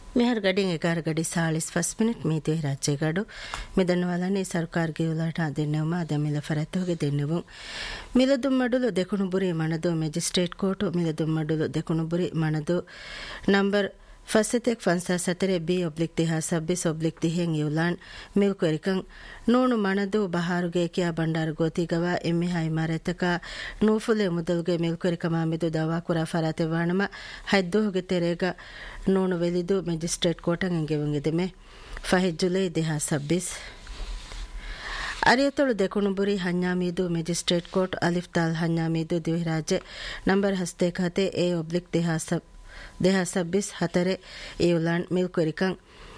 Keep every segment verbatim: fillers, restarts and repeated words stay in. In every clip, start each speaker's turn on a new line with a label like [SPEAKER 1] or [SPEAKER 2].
[SPEAKER 1] මෙහර ගඩින් එකාර ගඩි ಸಾಳಿಸ್ first minute ಮೀತೆ ರಾಜ್ಯಗಡು ಮಿದನ್ನವಲನೆ ಸರ್ಕಾರಗೆ ಉಲಾಟ ದೆನ್ನವಮ ಅದಮಿಲ ಫರತ್ತೋಗೆ ದೆನ್ನವು ಮಿಲದುಂ ಮಡುಲು ದೆಕುಣುಬುರಿ ಮಣದು magistrate court ಮಿಲದುಂ ಮಡುಲು ದೆಕುಣುಬುರಿ ಮಣದು number ಫಸತೆಕ್ ಫನ್ಸಾ ಸತರೆ B oblique ದಿಹಾ ಸಬ್ಬಿಸ್ oblique ದಿಹೆಂ ಯುಲಾನ್ milk ಎರಿಕಂ ನೂನು ಮಣದು ಬಹಾರುಗೆ ಕಿಯಾ ಬಂಡಾರು ಗೋತಿಗವ ಎಮ್ಮೆ high ಮಾರೆತಕ ನೂಫುಲೆ ಮುದಲ್ಗೆ milk ಎರಿಕಮ ಮಿದು ದವಾ ಕುರಾ ಫರಾತೆ ವಾಣಮ ಹೈದ್ದೋಗೆ ತೆರೆಗ ನೂನು ವೆಲಿದು magistrate ಕೋರ್ಟಂ ಎಂಗೆವಂಗೆದೆಮೆ ಫಹೆ July ದಿಹಾ ಸಬ್ಬಿಸ್ ಅರಿಯತೊಳು ದೆಕುಣುಬುರಿ ಹನ್ಯಾಮೀದು magistrate court Alif ತಾಲ್ ಹನ್ಯಾಮೀದು ದಿವಿರಾಜೆ number ಹಸ್ತೆ ಖಾತೆ A oblique ದಿಹಾ ಸಬ್ දෙහ සබ්බිස් හතරේ ඒවලන් මිල්කුරිකන්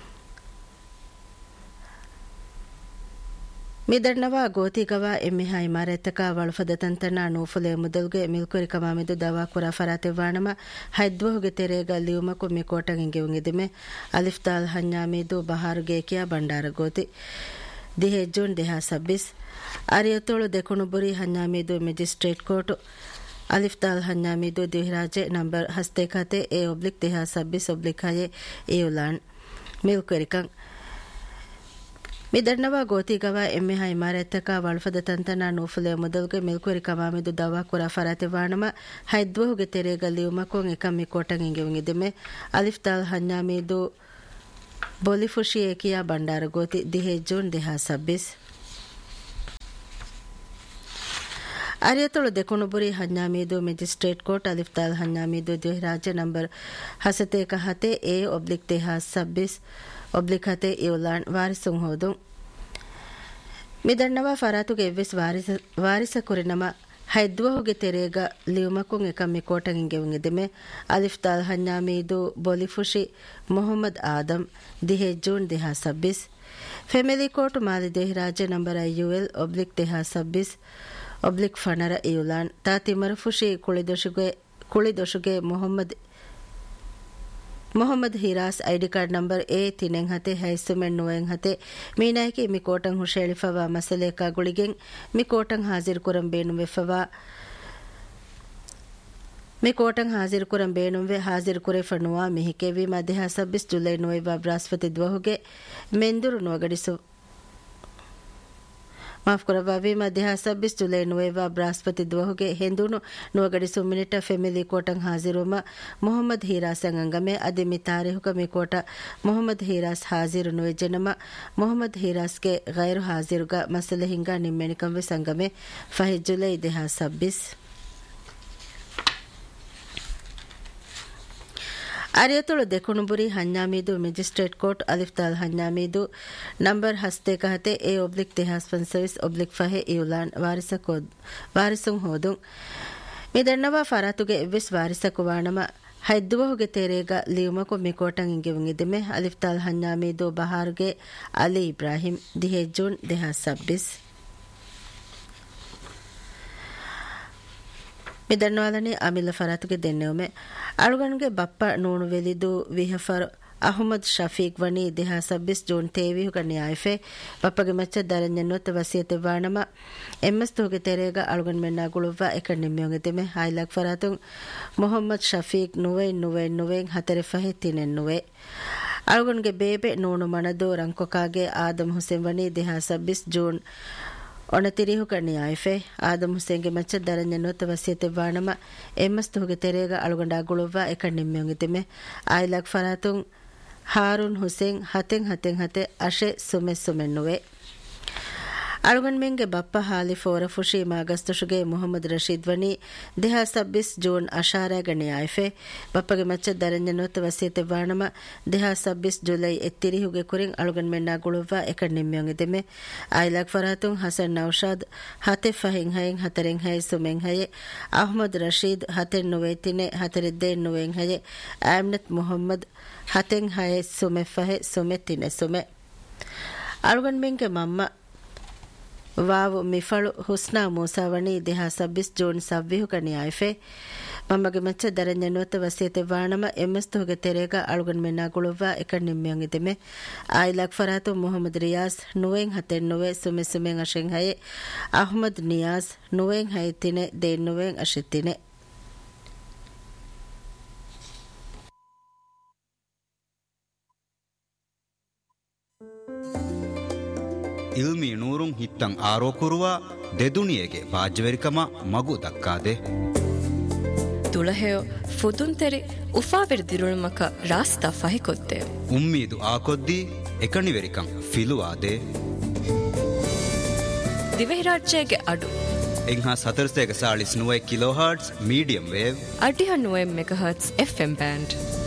[SPEAKER 1] මිදර්නවා ගෝතිකවා එම්මිහා ඉමාරතක වල්ෆදතන්තනා නූෆුලේ මුදල්ගේ මිල්කුරිකම මිදු දවා කුරා ෆරාතේ වානම හයිද්වහුගේ තෙරේග ලියුමකු මිකෝටන් ගෙවුන් ඉදෙමේ අලිෆ් තාල් හඤ්ඤා මිදු බහාරුගේ කියා Bandara ගෝති දිහේ June දෙහ සබ්බිස් අරියතොಳು දෙකුණුබුರಿ හඤ්ඤා මිදු magistrate court Alif ತಾಲ್ ಹನ್ಯಾಮೀದು ದಿವಿರಾಜೆ number ಹಸ್ತೆ ಖಾತೆ A oblique ದಿಹಾ ಸಬ್ಬಿಸ್ oblique ಹಯೆ ಏವುಲಾನ್ ಮಿಲ್ಕರಿಕಂ ಮಿದರ್ನವಾ ಗೋತಿಗವ ಎಮ್ಮೆ high ಮಾರೆತ್ತಕ ವಳ್ಫದ ತಂತನ ನೂಫುಲೆ ಮುದಲ್ಗೆ ಮಿಲ್ಕರಿಕಮ ಮಿದು Dawa ಕುರಾ ಫರಾತೆ ವಾಣಮ ಹೈದ್ವಹುಗೆ ತೆರೆಗ ಲಿಯುಮಕೊಂ Ekam ಮಿಕೋಟಂ ಇಂಗೆವುಂಗಿದೆಮೆ Alif Tal ಹನ್ಯಾಮೀದು ಬೊಲಿಫುಶಿ ಏಕಿಯಾ Bhandara ಗೋತಿ ದಿಹೆ June ದಿಹಾ ಸಬ್ಬಿಸ್ ಅರಿಯತೊಳು ದೆಕುಣುಬುರಿ ಹನ್ಯಾಮೀದು magistrate court Alif Tal ಹನ್ಯಾಮೀದು ದಿವಿರಾಜೆ number ಹಸತೆ ಕಹತೆ A oblique ದಿಹಾ ಸಬ್ಬಿಸ್ oblique ಹತೆ ಇವುಲಾನ್ ವಾರಿಸುಂ ಹೋದು ಮಿದಣ್ಣವ ಫರಾತುಗೆ ಎವ್ವೆಸ್ ವಾರಿಸ ವಾರಿಸ ಕುರಿನಮ ಹೈದ್ವಹುಗೆ ತೆರೆಗ ಲಿಯುಮಕುಂ ಎಕಂ ಮಿಕೋಟಂ ಇಂಗೆವುಂ ಎದೆಮೆ ಅಲಿಫ್ ತಾಲ್ ಹನ್ಯಾಮೀದು ಬೊಲಿಫುಶಿ Mohammed Adam ದಿಹೆ June ದಿಹಾ ಸಬ್ಬಿಸ್ family court ಮಾಲಿ ದಿವಿರಾಜೆ number ಐಯುಎಲ್ oblique ದಿಹಾ ಸಬ್ಬಿಸ್ oblique ಫಣರ ಇಯುಲಾನ್ ತಾ ತಿಮರಫುಶಿ ಕುಳಿದೊಶುಗೆ ಕುಳಿದೊಶುಗೆ Mohammed Mohammed ಹಿರಾಸ್ ID card number A ತಿನೆಂ ಹತೆ ಹೈಸುಮೆನ್ ನುವೆಂ ಹತೆ ಮೀನಾಯಕಿ me ಕೋಟಂ ಹುಶೇಳಿಫವಾ ಮಸಲೇಕಾ ಗುಳಿಗೆಂ me ಕೋಟಂ Hajir ಕುರಂ ಬೇನು ವೆಫವಾ me ಕೋಟಂ Hajir ಕುರಂ ಬೇನು we Hajir ಕುರೆ ಫಣುವಾ ಮಿಹಿಕೆ V ಮಧ್ಯಹ ಸಬ್ಬಿಸ್ July ನುವೆವಾ ಬ್ರಾಸ್ಪತಿ ದ್ವಹುಗೆ ಮೆಂದುರು ನೋಗಡಿಸು ಮಾಫ್ ಕೊರವಾವಿ ಮಧ್ಯ ಸಬ್ಬಿಸ್ July ನುವೆವಾ ಬ್ರಾಸ್ಪತಿ ದ್ವಹುಗೆ ಹೆಂದೂನು ನುವಗಡಿಸು minute family ಕೋಟಂ ಹಾಜಿರುಮ Mohammed ಹೀರಾಸ್ ಅಂಗಂಗಮೆ ಅದಿಮಿ ತಾರೀಹುಕ ಮಿ ಕೋಟ ಮೊಹಮ್ಮದ್ ಹೀರಾಸ್ ಹಾಜಿರು ನುವೆ ಜನಮ ಮೊಹಮ್ಮದ್ ಹೀರಾಸ್ಗೆ ಗೈರು ಹಾಜಿರುಗ ಮಸಲೆ ಹಿಂಗ ನಿಮ್ಮೆಣಿಕಂವೆ ಸಂಗಮೆ ಫಹಿ July ದಿಹಾ ಸಬ್ಬಿಸ್ ಅರಿಯತೊಳು ದೆಕುಣುಬುರಿ ಹನ್ಯಾಮೀದು magistrate court Alif Tal ಹನ್ಯಾಮೀದು number ಹಸ್ತೆ ಕಹತೆ A oblique ದಿಹಾಸ್ ಫನ್ಸವಿಸ್ oblique ಫಹೆ ಇಯುಲಾನ್ ವಾರಿಸುಂ ಹೋದುಂ ಮಿದಣ್ಣವ ಫರಾತುಗೆ ಎವ್ವೆಸ್ ವಾರಿಸಕು ವಾಣಮ ಹೈದ್ವಹುಗೆ ತೆರೆಗ ಲಿಯುಮಕು ಮಿಕೋಟಂ ಇಂಗೆವುಂ ಇದೆಮೆ Alif Tal ಹನ್ಯಾಮೀದು ಬಹಾರುಗೆ Ali Ibrahim ದಿಹೆ June ದಿಹಾ ಸಬ್ಬಿಸ್ ಮಿದನ್ನವಾಲನೆ ಅಮಿಲ ಫರಾತುಗೆ ದೆನ್ನೆವುಮೆ ಅಳುಗನ್ಗೆ Bappa ನೂಣು ವೆಲಿದು ವಿಹಫರ್ Ahmed Shafiq Wani ದಿಹಾ ಸಬ್ಬಿಸ್ June ತೇವಿಹುಗ ನ್ಯಾಯಫೆ ಬಪ್ಪಗೆ ಮಚ್ಚ ದರಂಜನ್ನೊತ್ತ ವಸಿಯತೆ ವಾಣಮ ಎಮ್ಮಸ್ ತುಗೆ ತೆರೆಗ ಅಳುಗನ್ ಮೆನ್ನ ಗುಳುವ ಎಕ ನಿಮ್ಮೆಂಗೆತೆಮೆ ಹೈಲಕ್ ಫರಾತುಂ ಮೊಹಮ್ಮದ್ ಶಫೀಕ್ ನುವೆ ನುವೆ ನುವೆ ಹತರೆ ಫಹೆ ತಿನೆನ್ ನುವೆ ಅಳುಗನ್ಗೆ ಬೇಬೆ ನೂಣು ಮಣದು ರಂಕೊಕಾಗೆ ಆದಮ್ ಹುಸೇನ್ ವನಿ ದಿಹಾ ಸಬ್ಬಿಸ್ June ಒಣತಿರಿಹುಕ ನ್ಯಾಯಫೆ Adam ಹುಸೇನ್ಗೆ ಮಚ್ಚ ದರಂಜನ್ನೊತ್ತ ವಸಿಯತೆ ವಾಣಮ ಎಮ್ಮಸ್ ತುಗೆ ತೆರೆಗ ಅಳುಗಂಡ ಗುಳುವ ಎಕ ನಿಮ್ಮೆಂಗೆತೆಮೆ ಹೈಲಕ್ ಫರಾತುಂ ಹಾರೂನ್ ಹುಸೇನ್ ಹತೆಂ ಹತೆಂ ಹತೆ ಅಶೆ ಸುಮೆ ಸುಮೆನ್ನುವೆ ಅಳುಗನ್ ಮೆಂಗೆ ಬಪ್ಪ ಹಾಲಿ ಫೋರ ಫುಶಿ ಮಾಗಸ್ತುಶುಗೆ ಮೊಹಮ್ಮದ್ ರಶೀದ್ ವನಿ ದಿಹಾ ಸಬ್ಬಿಸ್ June ಅಶಾರಾಗ ನ್ಯಾಯಫೆ ಬಪ್ಪಗೆ ಮಚ್ಚ ದರಂಜನೊತ್ತ ವಸಿಯತೆ ವಾಣಮ ದಿಹಾ ಸಬ್ಬಿಸ್ July ಎತ್ತಿರಿಹುಗೆ ಕುರಿಂ ಅಳುಗನ್ ಮೆನ್ನ ಗುಳುವ ಎಕ ನಿಮ್ಮೆಂಗೆದೆಮೆ ಐಲಾಕ್ ಫರಾತುಂ Hasan Naushad ಹತೆ ಫಹಿಂ ಹಯೆಂ ಹತರೆಂ ಹಯೆ ಸುಮೆಂ ಹಯೆ Ahmed Rashid ಹತೆನ್ ನುವೆ ತಿನೆ ಹತರೆದ್ದೇನ್ ನುವೆಂ ಹಯೆ ಆಮ್ನತ್ Mohammed ಹತೆಂ ಹಯೆ ಸುಮೆ ಫಹೆ ಸುಮೆ ತಿನೆ ಸುಮೆ ಅಳುಗನ್ ಮೆಂಗೆ ಮಮ್ಮ ವಾವು ಮಿಫಳು ಹುಸ್ನಾ ಮೂಸಾವಣಿ ದಿಹಾ ಸಬ್ಬಿಸ್ June ಸವ್ವಿಹುಕ ನ್ಯಾಯಫೆ ಮಮಗೆ ಮಚ್ಚ ದರಂಜನೊತ್ತ ವಸಿಯತೆ ವಾಣಮ ಎಮ್ಮಸ್ತುಗೆ ತೆರೆಗ ಅಳುಗನ್ ಮೆನ್ನ ಗುಳುವ ಎಕ ನಿಮ್ಮೆಂಗೆದೆಮೆ ಐಲಾಕ್ ಫರಾತು Mohammed Riyaz ನುವೆಂ ಹತೆನ್ ನುವೆ ಸುಮೆ ಸುಮೆಂ ಅಶೆಂ ಹಯೆ Ahmed Niyas ನುವೆಂ ಹಯೆ ತಿನೆ than ನುವೆಂ ಅಶೆ ತಿನೆ
[SPEAKER 2] Ilmi ನೂರುಂ ಹಿತ್ತಂ ಆರೋಕುರುವ ದೆದುಣಿಯಗೆ ಬಾಜ್ವೆರಿಕಮ ಮಗು ದಕ್ಕಾದೆ
[SPEAKER 3] ತುಳಹೆಯೋ ಫುದುಂತೆರಿ ಉಫಾವೆರಿ ದಿರುಳುಮಕ rasta ಫಹಿಕೊತ್ತೆ
[SPEAKER 2] ಉಮ್ಮೀದು ಆಕೊದ್ದಿ ಎಕಣಿವೆರಿಕಂ ಫಿಲುವಾದೆ
[SPEAKER 3] ದಿವೆಹಿರಾಜ್ಯಗೆ ಅಡು
[SPEAKER 2] ಎಂಹಾ ಸತರ್ಸೆಗೆ ಸಾಳಿಸ್ ನುವೆ kilo hertz medium wave
[SPEAKER 3] ಅಡಿಹ ನುವೆ megahertz FM band